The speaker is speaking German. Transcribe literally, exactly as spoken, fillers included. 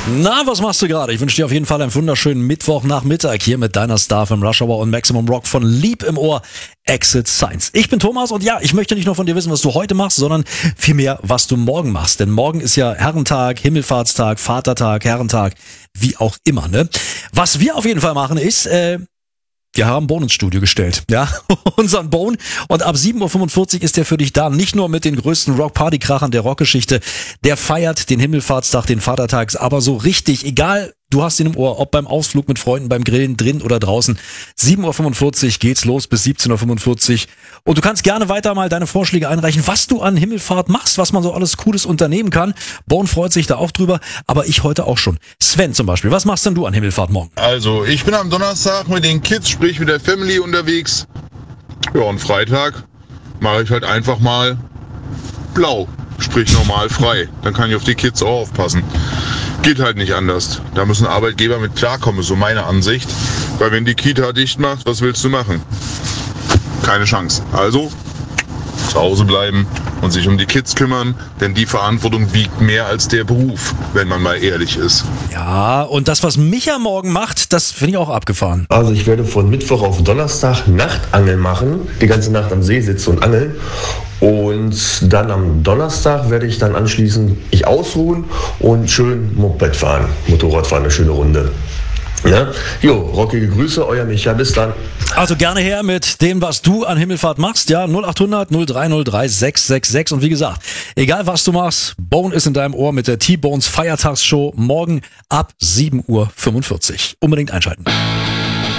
Na, was machst du gerade? Ich wünsche dir auf jeden Fall einen wunderschönen Mittwochnachmittag hier mit deiner Star im Rush Hour und Maximum Rock von Lieb im Ohr, Exit Science. Ich bin Thomas und ja, ich möchte nicht nur von dir wissen, was du heute machst, sondern vielmehr, was du morgen machst. Denn morgen ist ja Herrentag, Himmelfahrtstag, Vatertag, Herrentag, wie auch immer, ne? Was wir auf jeden Fall machen ist, äh, wir haben Bone ins Studio gestellt, ja, unseren Bone. Und ab sieben Uhr fünfundvierzig ist der für dich da, nicht nur mit den größten Rock-Party-Krachern der Rockgeschichte. Der feiert den Himmelfahrtstag, den Vatertags, aber so richtig, egal, du hast ihn im Ohr, ob beim Ausflug mit Freunden, beim Grillen, drin oder draußen. sieben Uhr fünfundvierzig geht's los bis siebzehn Uhr fünfundvierzig. Und du kannst gerne weiter mal deine Vorschläge einreichen, was du an Himmelfahrt machst, was man so alles Cooles unternehmen kann. Bone freut sich da auch drüber, aber ich heute auch schon. Sven zum Beispiel, was machst denn du an Himmelfahrt morgen? Also, ich bin am Donnerstag mit den Kids, sprich mit der Family unterwegs. Ja, und Freitag mache ich halt einfach mal blau, sprich normal frei. Dann kann ich auf die Kids auch aufpassen. Geht halt nicht anders. Da müssen Arbeitgeber mit klarkommen, ist so meine Ansicht. Weil wenn die Kita dicht macht, was willst du machen? Keine Chance. Also zu Hause bleiben und sich um die Kids kümmern, denn die Verantwortung wiegt mehr als der Beruf, wenn man mal ehrlich ist. Ja, und das, was Micha morgen macht, das finde ich auch abgefahren. Also ich werde von Mittwoch auf Donnerstag Nachtangeln machen, die ganze Nacht am See sitzen und angeln. Und dann am Donnerstag werde ich dann anschließend ich ausruhen und schön Moped fahren, Motorrad fahren, eine schöne Runde. Ja? Jo, rockige Grüße, euer Micha, bis dann. Also gerne her mit dem, was du an Himmelfahrt machst, ja, null acht hundert null drei null drei sechs sechs sechs. Und wie gesagt, egal was du machst, Bone ist in deinem Ohr mit der T-Bones Feiertagsshow morgen ab sieben Uhr fünfundvierzig. Unbedingt einschalten.